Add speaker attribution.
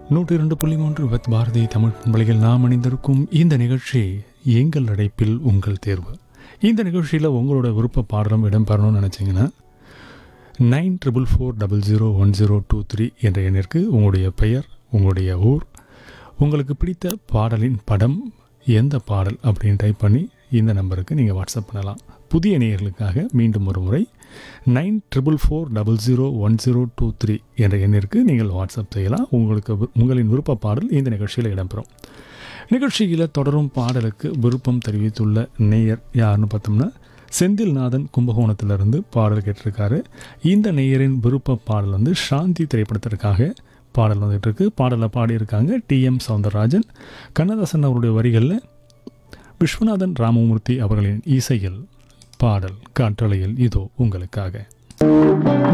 Speaker 1: 102.3 with Bharathi Tamil பண்பலையில் நாம் அணிந்திருக்கும் இந்த நிகழ்ச்சி எங்கள் அழைப்பில் உங்கள் தேர்வு. இந்த நிகழ்ச்சியில் உங்களோட விருப்ப பாடலும் இடம்பெறணும்னு நினச்சிங்கன்னா 9444001023 என்ற எண்ணிற்கு உங்களுடைய பெயர், உங்களுடைய ஊர், உங்களுக்கு பிடித்த பாடலின் படம், எந்த பாடல் அப்படின்னு டைப் பண்ணி இந்த நம்பருக்கு நீங்கள் வாட்ஸ்அப் பண்ணலாம். புதிய நேயர்களுக்காக மீண்டும் ஒரு முறை 9444001023 என்ற எண்ணிற்கு நீங்கள் வாட்ஸ்அப் செய்யலாம். உங்களின் விருப்ப பாடல் இந்த நிகழ்ச்சியில் இடம்பெறும். நிகழ்ச்சியில் தொடரும் பாடலுக்கு விருப்பம் தெரிவித்துள்ள நேயர் யாருன்னு பார்த்தோம்னா செந்தில்நாதன் கும்பகோணத்திலிருந்து பாடல் கேட்டிருக்காரு. இந்த நேயரின் விருப்ப பாடல் வந்து சாந்தி திரைப்படத்திற்காக பாடல் வந்துட்டு இருக்கு. பாடலை பாடியிருக்காங்க TM சௌந்தரராஜன். கண்ணதாசன் அவருடைய வரிகளில் விஸ்வநாதன் ராமமூர்த்தி அவர்களின் இசையில் பாடல் காற்றலையில் இதோ உங்களுக்காக.